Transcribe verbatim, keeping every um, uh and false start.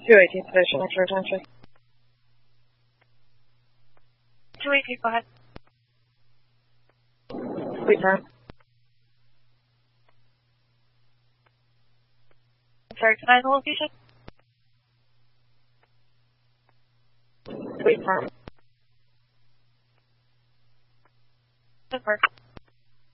two eighteen station, extra attention. two eighteen, go ahead. Sweet time. Sorry, can I have the location? Sweet time. Good work.